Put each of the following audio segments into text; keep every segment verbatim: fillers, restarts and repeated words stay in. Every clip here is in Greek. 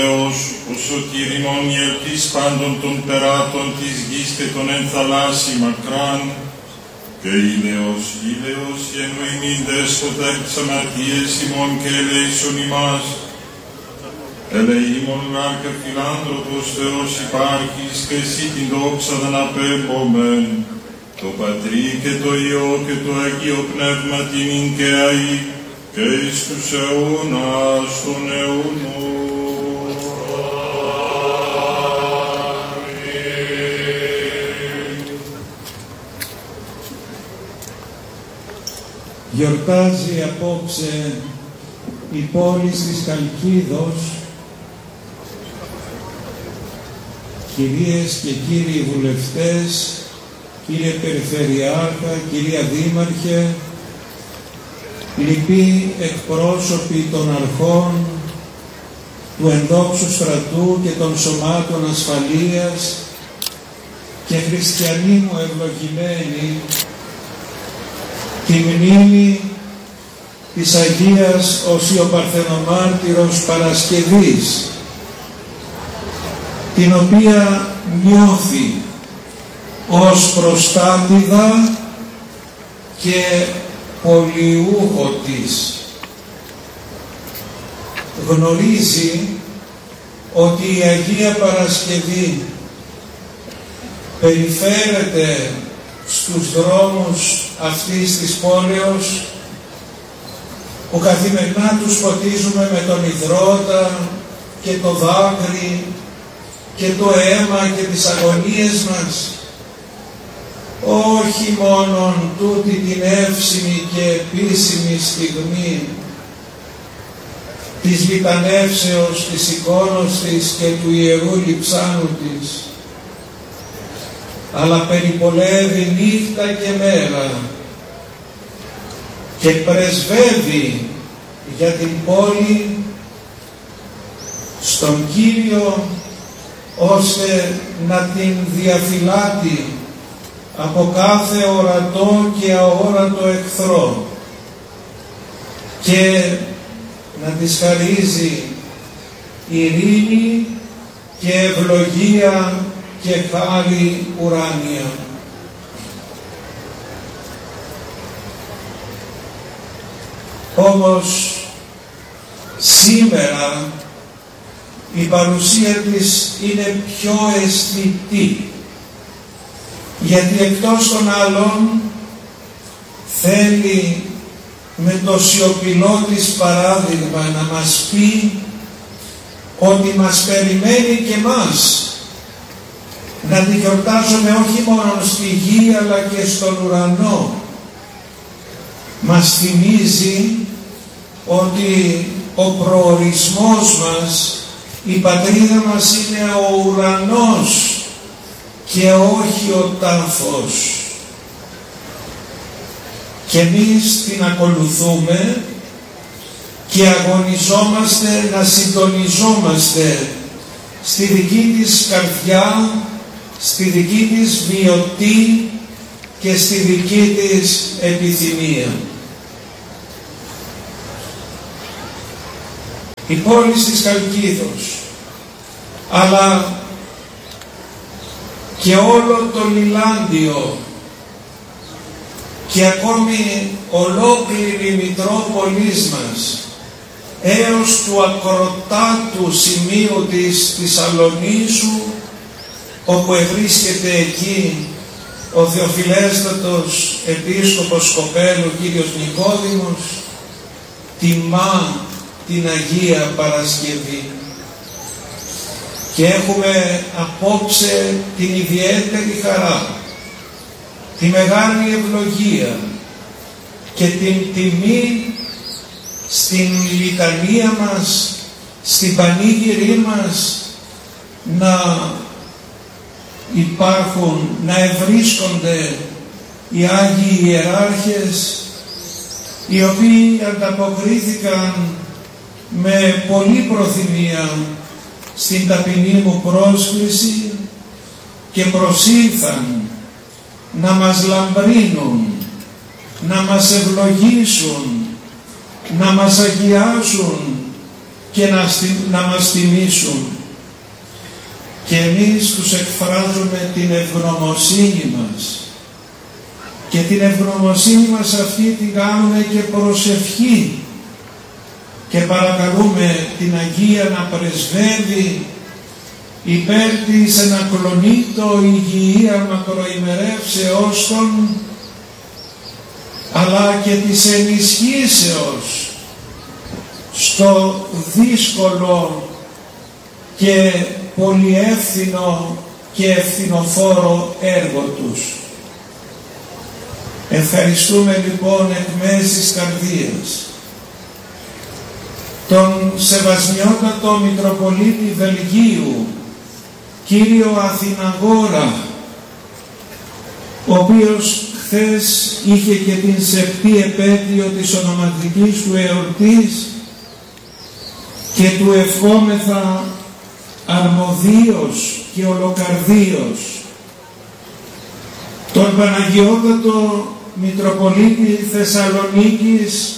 Θεός, ο σωτηρινόν η ελπίς πάντων των περάτων της γης και των ενθαλάσσι μακράν, και ήλαιος, ήλαιος, γεννοημήν δέσποτα εκ της αμαρτίες ημών και ελέησον ημάς. Ελεήμων γάρ φιλάνθρωπος Θεός υπάρχεις και εσύ την δόξα δαν απέμπομεν, το Πατρί και το Υιό και το Αγίο Πνεύμα την και αεί, και εις τους αιώνας των αιώνων. Γιορτάζει απόψε η πόλη της Χαλκίδος. Κυρίες και κύριοι βουλευτές, κύριε Περιφερειάρχα, κυρία Δήμαρχε, λοιποί εκπρόσωποι των αρχών, του ενδόξου στρατού και των σωμάτων ασφαλείας και χριστιανοί μου ευλογημένοι, τη μνήμη της Αγίας Οσιοπαρθενομάρτυρος Παρασκευής, την οποία νιώθει ως προστάτηδα και πολιούχο της. Γνωρίζει ότι η Αγία Παρασκευή περιφέρεται στους δρόμους αυτής της πόλεως, που καθημερινά τους ποτίζουμε με τον υδρότα και το δάκρυ και το αίμα και τις αγωνίες μας, όχι μόνον τούτη την εύσημη και επίσημη στιγμή της λιτανεύσεως της εικόνος της και του Ιερού Λειψάνου της, αλλά περιπολεύει νύχτα και μέρα και πρεσβεύει για την πόλη στον Κύριο, ώστε να την διαφυλάτει από κάθε ορατό και αόρατο εχθρό και να της χαρίζει ειρήνη και ευλογία και χάρη ουράνια. Όμως σήμερα η παρουσία της είναι πιο αισθητή, γιατί εκτός των άλλων θέλει με το σιωπηλό της παράδειγμα να μας πει ότι μας περιμένει και μας να τη γιορτάζουμε όχι μόνο στη γη αλλά και στον ουρανό. Μας θυμίζει ότι ο προορισμός μας, η πατρίδα μας είναι ο ουρανός και όχι ο τάφος. Και εμείς την ακολουθούμε και αγωνιζόμαστε να συντονιζόμαστε στη δική της καρδιά, στη δική της βιωτή και στη δική της επιθυμία. Η πόλη της Χαλκίδος, αλλά και όλο το Λιλάντιο και ακόμη ολόκληρη η Μητρόπολης μας, έως του ακροτάτου σημείου της Θεσσαλονίσου, όπου ευρίσκεται εκεί ο Θεοφιλέστατος Επίσκοπος Σκοπέλου κύριος Νικόδημος, τιμά την Αγία Παρασκευή. Και έχουμε απόψε την ιδιαίτερη χαρά, τη μεγάλη ευλογία και την τιμή στην λιτανία μας, στην πανήγυρή μας, να υπάρχουν, να ευρίσκονται οι Άγιοι Ιεράρχες, οι οποίοι ανταποκρίθηκαν με πολλή προθυμία στην ταπεινή μου πρόσκληση και προσήλθαν να μας λαμπρύνουν, να μας ευλογήσουν, να μας αγιάσουν και να, να μας τιμήσουν. Και εμείς τους εκφράζουμε την ευγνωμοσύνη μας. Και την ευγνωμοσύνη μας αυτή την κάνουμε και προσευχή. Και παρακαλούμε την Αγία να πρεσβεύει υπέρ της ενακλονίτω υγιεία μακροημερεύσεώς των, αλλά και της ενισχύσεως στο δύσκολο και πολυεύθυνο και ευθυνοφόρο έργο τους. Ευχαριστούμε λοιπόν εκ μέσης της καρδίας τον Σεβασμιότατο Μητροπολίτη Βελγίου, κύριο Αθηναγόρα, ο οποίος χθες είχε και την σεπτή επέτειο της ονοματικής του εορτής και του ευχόμεθα αρμοδίως και ολοκαρδίως τον Παναγιώτατο Μητροπολίτη Θεσσαλονίκης,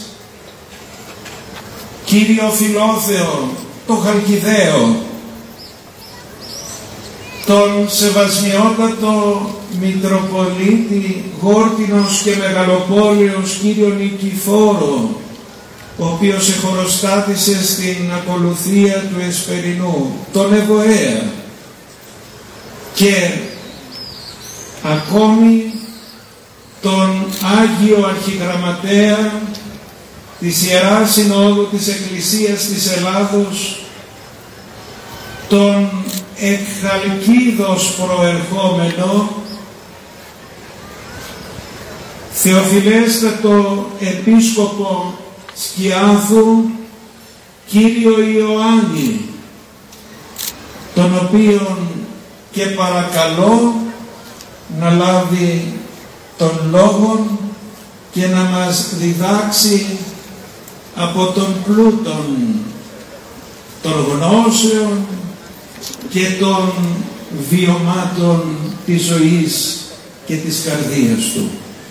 κύριο Φιλόθεο, το Χαλκιδαίο, τον Σεβασμιότατο Μητροπολίτη Γόρτινος και Μεγαλοπόλεως, κύριο Νικηφόρο, ο οποίος εχοροστάτησε στην ακολουθία του Εσπερινού, τον Εβοαία, και ακόμη τον Άγιο Αρχιγραμματέα της Ιεράς Συνόδου της Εκκλησίας της Ελλάδος, τον εκ Χαλκίδος προερχόμενο Θεοφιλέστατο Επίσκοπο Σκιάθου, κύριο Ιωάννη, τον οποίον και παρακαλώ να λάβει τον λόγο και να μας διδάξει από τον πλούτον των γνώσεων και των βιωμάτων της ζωής και της καρδίας του.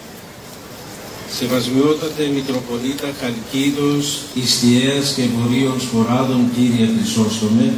Σεβασμιότατε Μητροπολίτα Χαλκίδος, Ιστιαίας και Βορείων Σποράδων, Κύριε Χρυσόστομε,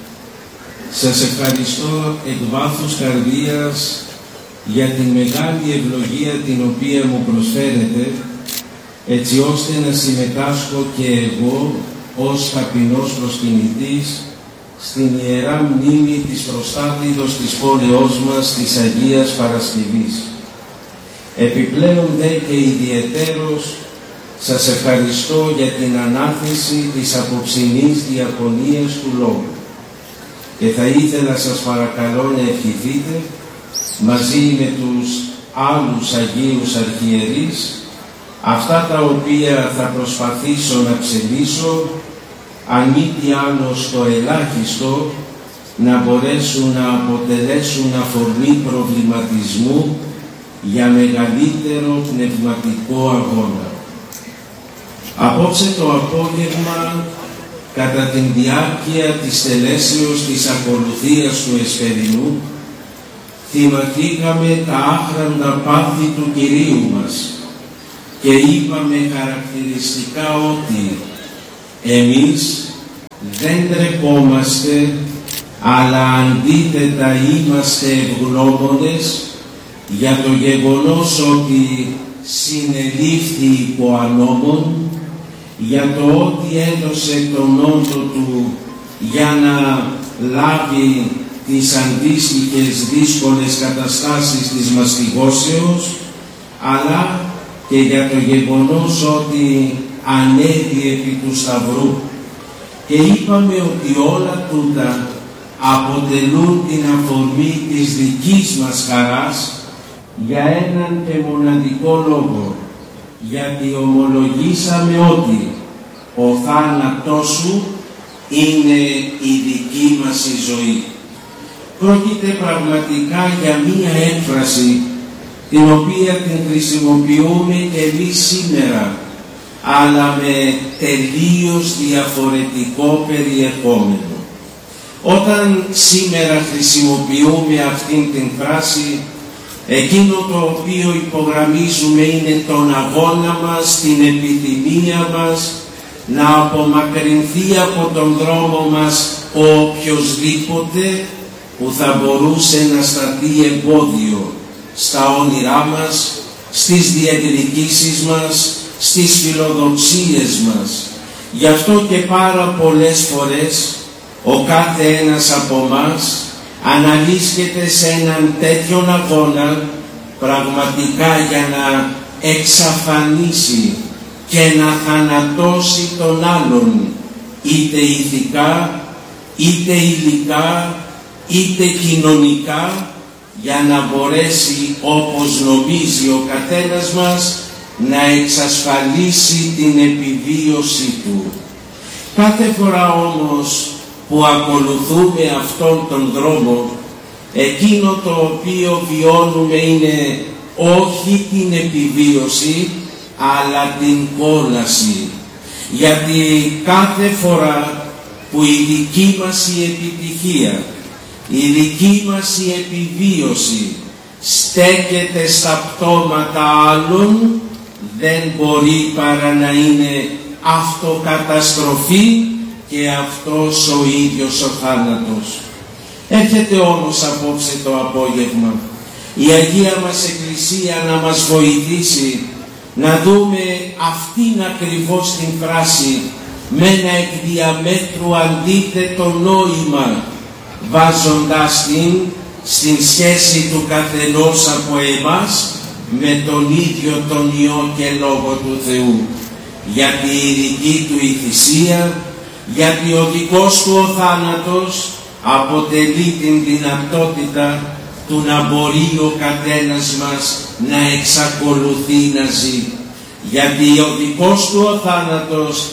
σας ευχαριστώ εκ βάθους καρδίας για την μεγάλη ευλογία την οποία μου προσφέρετε, έτσι ώστε να συμμετάσχω και εγώ ως ταπεινός προσκυνητής στην Ιερά Μνήμη της Προστάτηδος της πόλεως μας, της Αγίας Παρασκευής. Επιπλέον δε και ιδιαιτέρως σας ευχαριστώ για την ανάθεση της απόψινής διακονίας του Λόγου. Και θα ήθελα σας παρακαλώ να ευχηθείτε μαζί με τους άλλους Αγίους Αρχιερείς αυτά τα οποία θα προσπαθήσω να ψελίσω, αν μη τι άλλο στο ελάχιστο, να μπορέσουν να αποτελέσουν αφορμή προβληματισμού για μεγαλύτερο πνευματικό αγώνα. Απόψε το απόγευμα, κατά την διάρκεια της τελέσεως της ακολουθίας του Εσπερινού, θυμηθήκαμε τα άχραντα πάθη του Κυρίου μας και είπαμε χαρακτηριστικά ότι εμείς δεν τρεπόμαστε, αλλά αντίθετα είμαστε ευγνώμονες για το γεγονός ότι συνελήφθη υπό ανώμον, για το ότι έδωσε τον όντο του για να λάβει τις αντίστοιχες δύσκολες καταστάσεις της μαστιγώσεως, αλλά και για το γεγονός ότι ανέβη επί του Σταυρού. Και είπαμε ότι όλα τούτα αποτελούν την αφορμή της δικής μας χαράς για έναν και μοναδικό λόγο, γιατί ομολογήσαμε ότι ο θάνατός σου είναι η δική μας η ζωή. Πρόκειται πραγματικά για μία έκφραση την οποία την χρησιμοποιούμε και εμείς σήμερα, αλλά με τελείως διαφορετικό περιεχόμενο. Όταν σήμερα χρησιμοποιούμε αυτήν την φράση, εκείνο το οποίο υπογραμμίζουμε είναι τον αγώνα μας, την επιθυμία μας, να απομακρυνθεί από τον δρόμο μας ο οποιοσδήποτε που θα μπορούσε να σταθεί εμπόδιο στα όνειρά μας, στις διεκδικήσεις μας, στις φιλοδοξίες μας. Γι' αυτό και πάρα πολλές φορές ο κάθε ένας από μας αναλύσκεται σε έναν τέτοιον αγώνα πραγματικά για να εξαφανίσει και να θανατώσει τον άλλον, είτε ηθικά, είτε υλικά, είτε κοινωνικά, για να μπορέσει, όπως νομίζει ο καθένας μας, να εξασφαλίσει την επιβίωσή του. Κάθε φορά όμως που ακολουθούμε αυτόν τον δρόμο, εκείνο το οποίο βιώνουμε είναι όχι την επιβίωση, αλλά την κόλαση. Γιατί κάθε φορά που η δική μας η επιτυχία, η δική μας η επιβίωση στέκεται στα πτώματα άλλων, δεν μπορεί παρά να είναι αυτοκαταστροφή και αυτός ο ίδιος ο θάνατος. Έρχεται όμως απόψε το απόγευμα η Αγία μας Εκκλησία να μας βοηθήσει να δούμε αυτήν ακριβώς την φράση με ένα εκ διαμέτρου αντίθετο νόημα, βάζοντας την στην σχέση του καθενός από εμάς με τον ίδιο τον Υιό και Λόγο του Θεού. Γιατί η δική του η θυσία, γιατί ο δικός του ο θάνατος αποτελεί την δυνατότητα του να μπορεί ο καθένας μας να εξακολουθεί να ζει. Γιατί ο δικός του ο θάνατος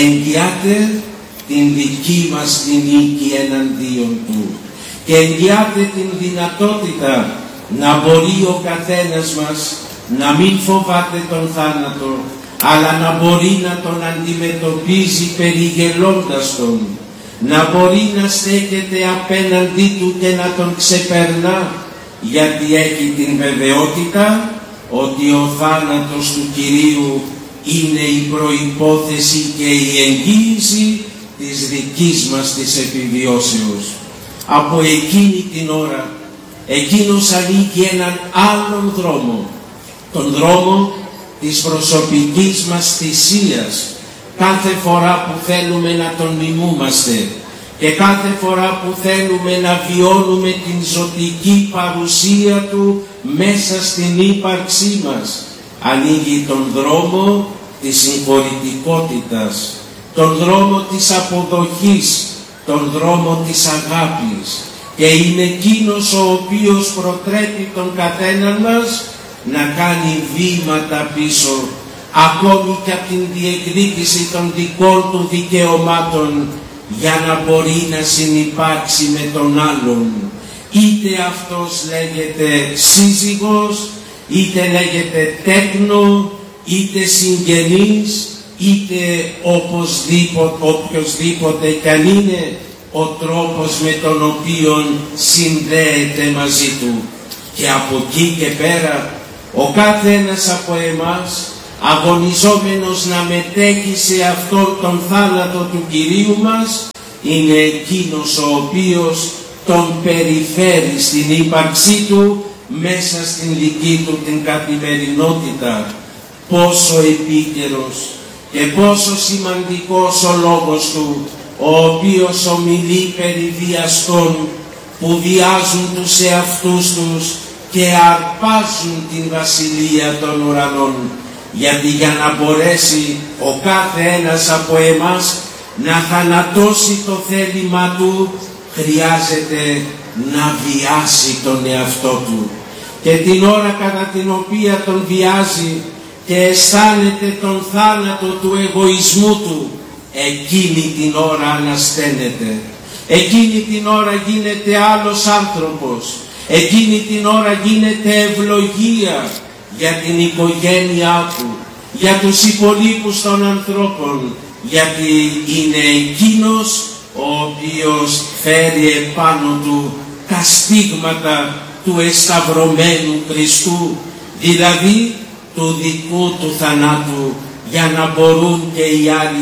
εγγυάται την δική μας την νίκη εναντίον του και εγγυάται την δυνατότητα να μπορεί ο καθένας μας να μην φοβάται τον θάνατο, αλλά να μπορεί να τον αντιμετωπίζει περιγελώντας τον, να μπορεί να στέκεται απέναντί του και να τον ξεπερνά, γιατί έχει την βεβαιότητα ότι ο θάνατος του Κυρίου είναι η προϋπόθεση και η εγγύηση της δικής μας της επιβιώσεως. Από εκείνη την ώρα εκείνος ανοίγει έναν άλλον δρόμο, τον δρόμο της προσωπικής μας θυσίας, κάθε φορά που θέλουμε να τον μιμούμαστε και κάθε φορά που θέλουμε να βιώνουμε την ζωτική παρουσία του μέσα στην ύπαρξή μας, ανοίγει τον δρόμο της συγχωρητικότητας, τον δρόμο της αποδοχής, τον δρόμο της αγάπης, και είναι εκείνος ο οποίος προτρέπει τον καθένα μας να κάνει βήματα πίσω, ακόμη και από την διεκδίκηση των δικών του δικαιωμάτων, για να μπορεί να συνυπάρξει με τον άλλον. Είτε αυτός λέγεται σύζυγος, είτε λέγεται τέκνο, είτε συγγενής, είτε οπωσδήποτε, οποιοσδήποτε κι αν είναι ο τρόπος με τον οποίο συνδέεται μαζί του. Και από εκεί και πέρα ο κάθε ένας από εμάς, αγωνιζόμενος να μετέχει σε αυτόν τον θάνατο του Κυρίου μας, είναι εκείνος ο οποίος τον περιφέρει στην ύπαρξή του μέσα στην δική του την καθημερινότητα. Πόσο επίκαιρος και πόσο σημαντικός ο λόγος του, ο οποίος ομιλεί περί βιαστών που βιάζουν τους εαυτούς τους και αρπάζουν την βασιλεία των ουρανών. Γιατί για να μπορέσει ο κάθε ένας από εμάς να θανατώσει το θέλημα του, χρειάζεται να βιάσει τον εαυτό του. Και την ώρα κατά την οποία τον βιάζει και αισθάνεται τον θάνατο του εγωισμού του, εκείνη την ώρα ανασταίνεται. Εκείνη την ώρα γίνεται άλλος άνθρωπος. Εκείνη την ώρα γίνεται ευλογία για την οικογένειά του, για τους υπολείπους των ανθρώπων, γιατί είναι εκείνος ο οποίος φέρει επάνω του τα στίγματα του εσταυρωμένου Χριστού, δηλαδή του δικού του θανάτου, για να μπορούν και οι άλλοι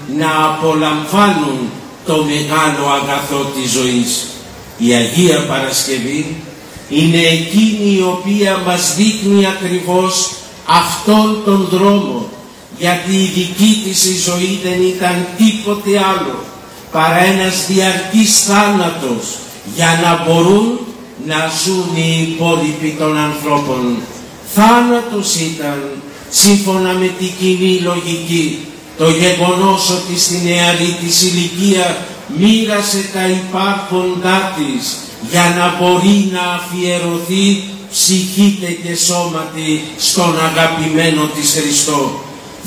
να απολαμβάνουν το μεγάλο αγαθό της ζωής. Η Αγία Παρασκευή είναι εκείνη η οποία μας δείχνει ακριβώς αυτόν τον δρόμο, γιατί η δική της η ζωή δεν ήταν τίποτε άλλο παρά ένας διαρκής θάνατος για να μπορούν να ζουν οι υπόλοιποι των ανθρώπων. Θάνατος ήταν, σύμφωνα με την κοινή λογική, το γεγονός ότι στη νεαρή της ηλικία μοίρασε τα υπάρχοντά της για να μπορεί να αφιερωθεί ψυχήτε και σώματι στον αγαπημένο της Χριστό.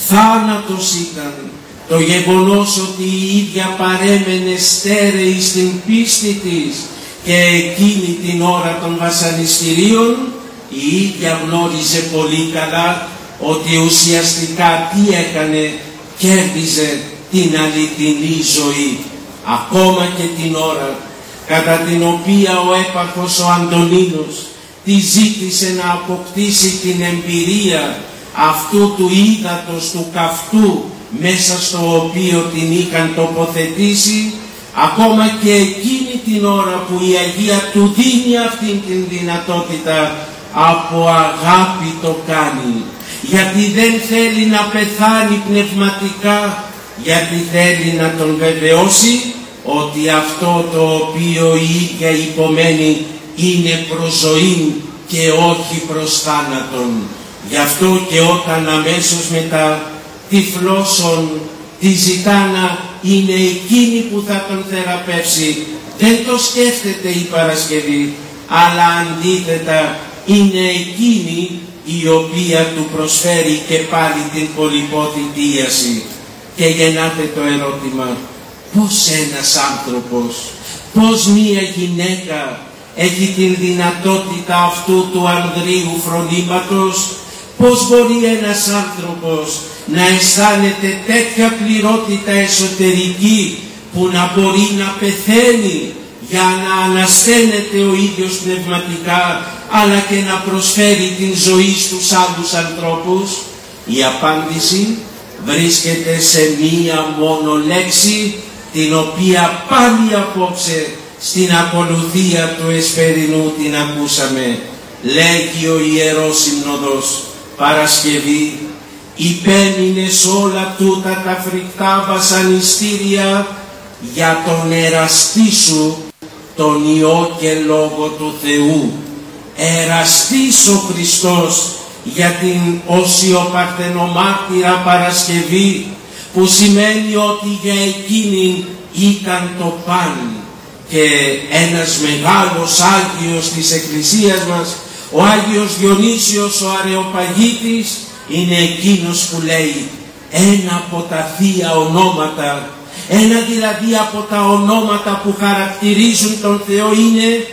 Θάνατος ήταν το γεγονός ότι η ίδια παρέμενε στέρεη στην πίστη της και εκείνη την ώρα των βασανιστήριων η ίδια γνώριζε πολύ καλά ότι ουσιαστικά τι έκανε, κέρδιζε την αληθινή ζωή. Ακόμα και την ώρα κατά την οποία ο έπαρχος ο Αντωνίνος τη ζήτησε να αποκτήσει την εμπειρία αυτού του ύδατος του καυτού μέσα στο οποίο την είχαν τοποθετήσει, ακόμα και εκείνη την ώρα που η Αγία του δίνει αυτήν την δυνατότητα, από αγάπη το κάνει, γιατί δεν θέλει να πεθάνει πνευματικά, γιατί θέλει να τον βεβαιώσει ότι αυτό το οποίο η ίδια υπομένει είναι προς ζωή και όχι προς θάνατον. Γι' αυτό και όταν αμέσως μετά τυφλώσον τη ζητά να είναι εκείνη που θα τον θεραπεύσει, δεν το σκέφτεται η Παρασκευή, αλλά αντίθετα είναι εκείνη η οποία του προσφέρει και πάλι την πολυπόθητίαση. Και γεννάται το ερώτημα, πώς ένας άνθρωπος, πώς μία γυναίκα έχει την δυνατότητα αυτού του ανδρείου φρονήματος, πώς μπορεί ένας άνθρωπος να αισθάνεται τέτοια πληρότητα εσωτερική που να μπορεί να πεθαίνει για να ανασταίνεται ο ίδιος πνευματικά, αλλά και να προσφέρει την ζωή στους άλλους ανθρώπους. Η απάντηση βρίσκεται σε μία μόνο λέξη, την οποία πάλι απόψε στην ακολουθία του εσπερινού την ακούσαμε. Λέγει ο Ιερός Συνοδός, Παρασκευή, υπέμεινες όλα τούτα τα φρικτά βασανιστήρια για τον εραστή σου, τον Υιό και Λόγο του Θεού. Εραστής ο Χριστός για την οσιοπαρθενομάρτυρα Παρασκευή, που σημαίνει ότι για εκείνη ήταν το παν. Και ένας μεγάλος Άγιος της Εκκλησίας μας, ο Άγιος Διονύσιος ο Αρεοπαγίτης, είναι εκείνος που λέει ένα από τα θεία ονόματα, ένα δηλαδή από τα ονόματα που χαρακτηρίζουν τον Θεό είναι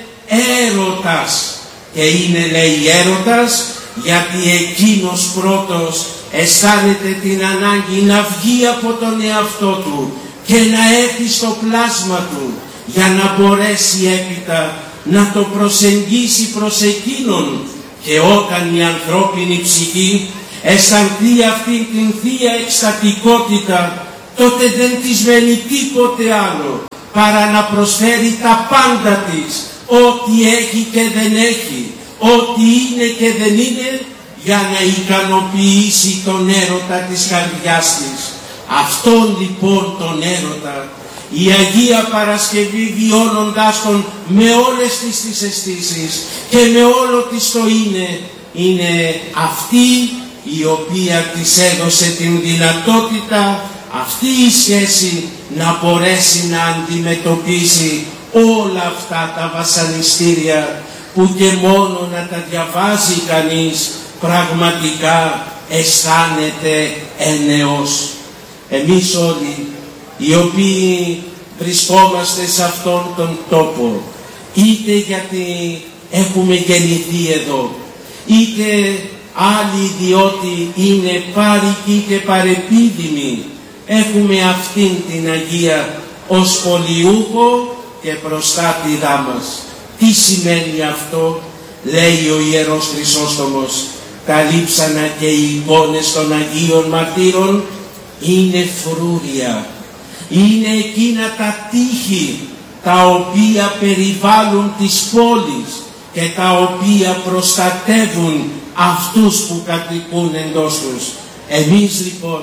έρωτας. Και είναι, λέει, έρωτας γιατί εκείνος πρώτος αισθάνεται την ανάγκη να βγει από τον εαυτό του και να έρθει στο πλάσμα του για να μπορέσει έπειτα να το προσεγγίσει προς εκείνον. Και όταν η ανθρώπινη ψυχή αισθανθεί αυτή την θεία εκστατικότητα, τότε δεν της μένει τίποτε άλλο παρά να προσφέρει τα πάντα της, ό,τι έχει και δεν έχει, ό,τι είναι και δεν είναι, για να ικανοποιήσει τον έρωτα της καρδιάς της. Αυτόν λοιπόν τον έρωτα η Αγία Παρασκευή, βιώνοντας τον με όλες τις τις αισθήσεις και με όλο της το είναι, είναι αυτή η οποία της έδωσε την δυνατότητα, αυτή η σχέση, να μπορέσει να αντιμετωπίσει όλα αυτά τα βασανιστήρια που και μόνο να τα διαβάζει κανείς πραγματικά αισθάνεται ενεώς. Εμείς όλοι οι οποίοι βρισκόμαστε σε αυτόν τον τόπο, είτε γιατί έχουμε γεννηθεί εδώ, είτε άλλοι διότι είναι πάρικοι και παρεπίδημοι, έχουμε αυτήν την Αγία ως πολιούχο και προστάτηδά μας. Τι σημαίνει αυτό? Λέει ο Ιερός Χρυσόστομος, τα λείψανα και οι εικόνες των Αγίων Μαρτύρων είναι φρούρια, Είναι εκείνα τα τείχη τα οποία περιβάλλουν τις πόλεις και τα οποία προστατεύουν αυτούς που κατοικούν εντός τους. Εμείς λοιπόν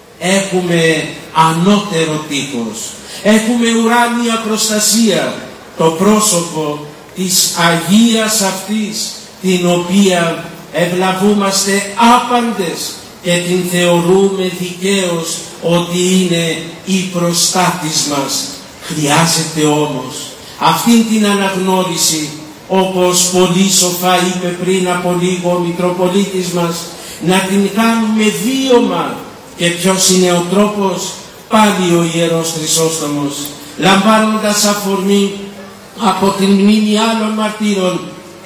έχουμε ανώτερο τείχος. Έχουμε ουράνια προστασία, το πρόσωπο της Αγίας αυτής, την οποία ευλαβούμαστε άπαντες και την θεωρούμε δικαίως ότι είναι η προστάτης μας. Χρειάζεται όμως αυτήν την αναγνώριση, όπως πολύ σοφά είπε πριν από λίγο ο Μητροπολίτης μας, να την κάνουμε βίωμα. Και ποιος είναι ο τρόπος? Πάλι ο Ιερός Χρυσόστομος, λαμβάνοντας αφορμή από την μνήμη άλλων μαρτύρων,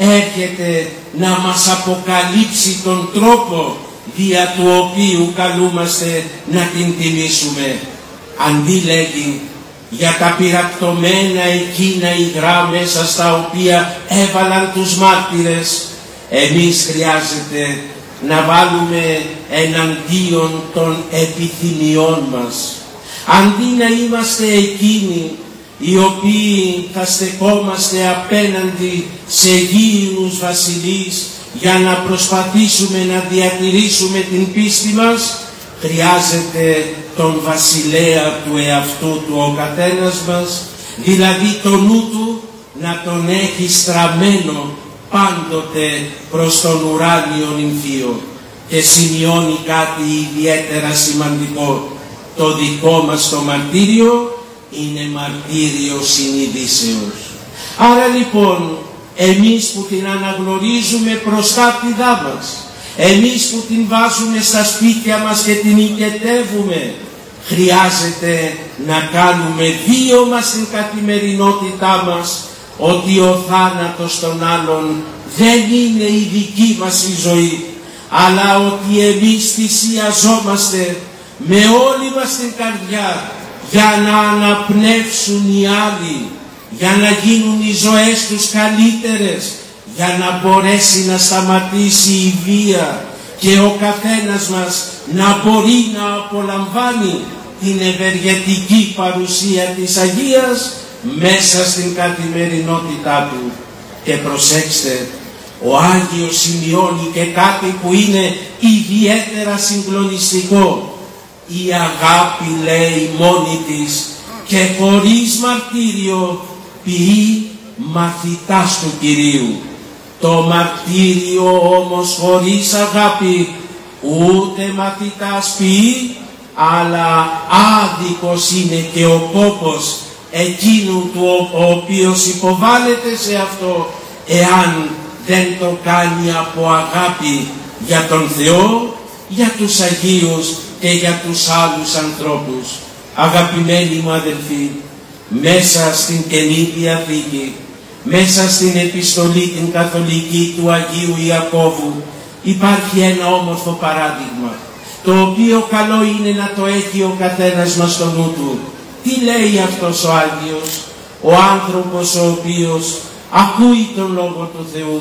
έρχεται να μας αποκαλύψει τον τρόπο δια του οποίου καλούμαστε να την τιμήσουμε. Αντί λέγει για τα πυρακτωμένα εκείνα υγρά μέσα στα οποία έβαλαν τους μάρτυρες, εμείς χρειάζεται να βάλουμε εναντίον των επιθυμιών μας. Αντί να είμαστε εκείνοι οι οποίοι θα στεκόμαστε απέναντι σε γήινους βασιλείς για να προσπαθήσουμε να διατηρήσουμε την πίστη μας, χρειάζεται τον βασιλέα του εαυτού του ο καθένας μας, δηλαδή το νου του να τον έχει στραμμένο πάντοτε προς τον ουράνιο νυμφίο. Και σημειώνει κάτι ιδιαίτερα σημαντικό: το δικό μας το μαρτύριο είναι μαρτύριο συνειδήσεως. Άρα λοιπόν εμείς που την αναγνωρίζουμε προστάτηδά μας, εμείς που την βάζουμε στα σπίτια μας και την οικετεύουμε, χρειάζεται να κάνουμε βίωμα στην καθημερινότητά μας ότι ο θάνατος των άλλων δεν είναι η δική μας η ζωή, αλλά ότι εμείς θυσιαζόμαστε με όλη μας την καρδιά για να αναπνεύσουν οι άλλοι, για να γίνουν οι ζωές τους καλύτερες, για να μπορέσει να σταματήσει η βία και ο καθένας μας να μπορεί να απολαμβάνει την ευεργετική παρουσία της Αγίας μέσα στην καθημερινότητά του. Και προσέξτε, ο Άγιος σημειώνει και κάτι που είναι ιδιαίτερα συγκλονιστικό. Η αγάπη, λέει, μόνη της και χωρίς μαρτύριο ποιεί μαθητάς του Κυρίου. Το μαρτύριο όμως χωρίς αγάπη ούτε μαθητάς ποιεί, αλλά άδικος είναι και ο κόπος εκείνου του ο οποίος υποβάλλεται σε αυτό, εάν δεν το κάνει από αγάπη για τον Θεό, για τους Αγίους και για τους άλλους ανθρώπους. Αγαπημένοι μου αδελφοί, μέσα στην Καινή Διαθήκη, μέσα στην επιστολή την καθολική του Αγίου Ιακώβου, υπάρχει ένα όμορφο παράδειγμα, το οποίο καλό είναι να το έχει ο καθένας μας στο νου του. Τι λέει αυτός ο Άγιος? Ο άνθρωπος ο οποίος ακούει τον Λόγο του Θεού,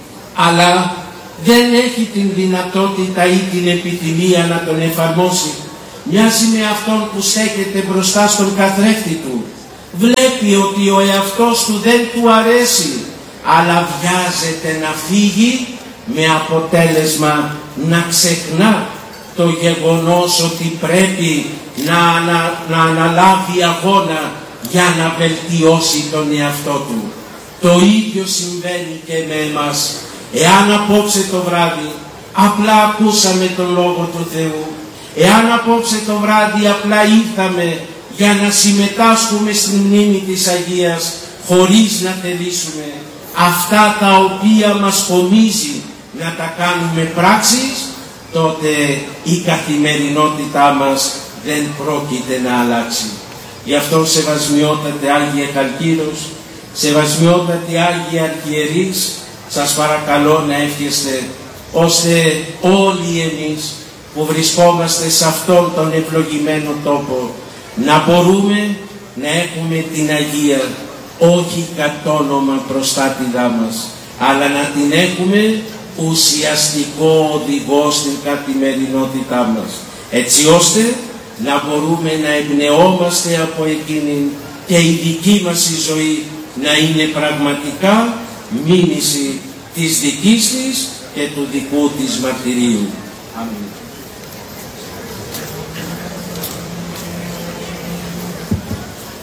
αλλά δεν έχει την δυνατότητα ή την επιθυμία να τον εφαρμόσει. Μοιάζει με αυτόν που στέκεται μπροστά στον καθρέφτη του. Βλέπει ότι ο εαυτός του δεν του αρέσει, αλλά βιάζεται να φύγει, με αποτέλεσμα να ξεχνά το γεγονός ότι πρέπει να, να, να αναλάβει αγώνα για να βελτιώσει τον εαυτό του. Το ίδιο συμβαίνει και με εμάς. Εάν απόψε το βράδυ απλά ακούσαμε τον Λόγο του Θεού, εάν απόψε το βράδυ απλά ήρθαμε για να συμμετάσχουμε στην μνήμη της Αγίας χωρίς να θελήσουμε αυτά τα οποία μας κομίζει να τα κάνουμε πράξεις, τότε η καθημερινότητά μας δεν πρόκειται να αλλάξει. Γι' αυτό, σεβασμιότατε Άγιε Χαλκίδος, σεβασμιότατε Άγιε Αρχιερείς, σας παρακαλώ να εύχεστε ώστε όλοι εμείς που βρισκόμαστε σε αυτόν τον ευλογημένο τόπο να μπορούμε να έχουμε την Αγία όχι κατ' όνομα προστάτηδά μας, αλλά να την έχουμε ουσιαστικό οδηγό στην καθημερινότητά μας, έτσι ώστε να μπορούμε να εμπνεόμαστε από εκείνη και η δική μας η ζωή να είναι πραγματικά μήνυση της δικής της και του δικού της μαρτυρίου. Αμήν.